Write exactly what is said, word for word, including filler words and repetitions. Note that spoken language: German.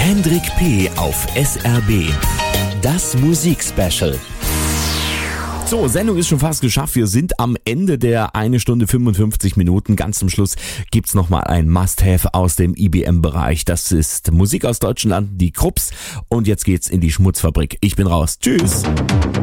Hendrik P. auf S R B. Das Musikspecial. So, Sendung ist schon fast geschafft. Wir sind am Ende der eine Stunde fünfundfünfzig Minuten. Ganz zum Schluss gibt's nochmal ein Must-Have aus dem I B M-Bereich. Das ist Musik aus Deutschland, die Krupps. Und jetzt geht's in die Schmutzfabrik. Ich bin raus. Tschüss.